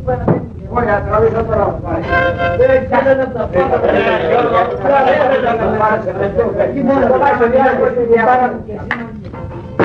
Ωραία, τραβήσα τώρα. Δεν ξέρω να τα πω.